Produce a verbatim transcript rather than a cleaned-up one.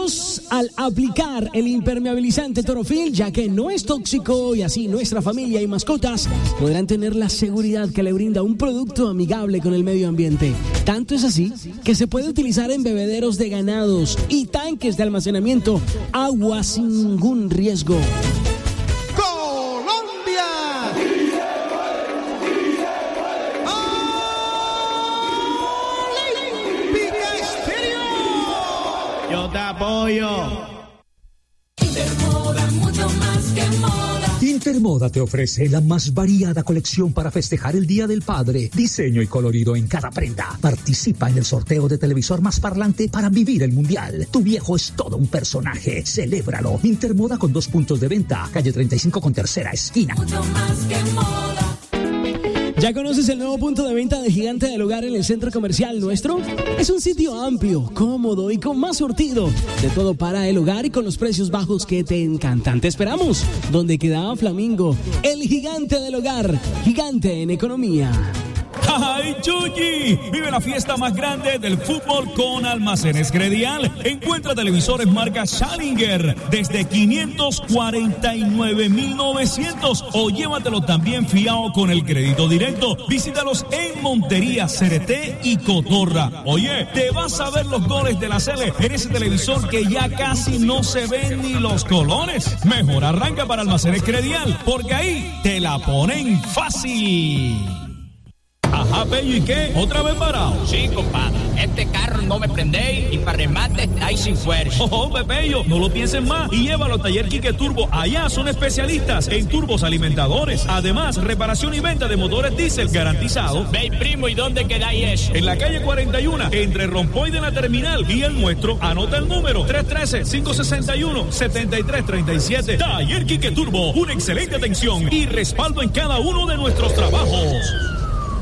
Cuídalos al aplicar el impermeabilizante Torofil, ya que no es tóxico y así nuestra familia y mascotas podrán tener la seguridad que le brinda un producto amigable con el medio ambiente. Tanto es así que se puede utilizar en bebederos de ganados y tanques de almacenamiento, agua sin ningún riesgo. Yo te apoyo. Intermoda, mucho más que moda. Intermoda te ofrece la más variada colección para festejar el Día del Padre. Diseño y colorido en cada prenda. Participa en el sorteo de televisor más parlante para vivir el mundial. Tu viejo es todo un personaje. Celébralo. Intermoda con dos puntos de venta. Calle treinta y cinco con tercera esquina. Mucho más que moda. ¿Ya conoces el nuevo punto de venta de Gigante del Hogar en el centro comercial nuestro? Es un sitio amplio, cómodo y con más surtido. De todo para el hogar y con los precios bajos que te encantan. Te esperamos. Donde quedaba Flamingo, el Gigante del Hogar. Gigante en economía. ¡Ay, Chuchi! Vive la fiesta más grande del fútbol con Almacenes Credial. Encuentra televisores marca Challenger desde quinientos cuarenta y nueve mil novecientos o llévatelo también fiado con el crédito directo. Visítalos en Montería, Cereté y Cotorra. Oye, te vas a ver los goles de la Sele en ese televisor que ya casi no se ven ni los colores. Mejor arranca para Almacenes Credial, porque ahí te la ponen fácil. Ajá, Pello, ¿y qué? ¿Otra vez parado? Sí, compadre. Este carro no me prende y para remate está ahí sin fuerza. Ojo, Pepello, no lo pienses más y llévalo al taller Quique Turbo. Allá son especialistas en turbos alimentadores. Además, reparación y venta de motores diésel garantizado. Ve, primo, ¿y dónde quedáis eso? En la calle cuarenta y uno, entre Rompoy de la Terminal y el nuestro. Anota el número tres uno tres, cinco seis uno, siete tres tres siete. Taller Quique Turbo, una excelente atención y respaldo en cada uno de nuestros trabajos.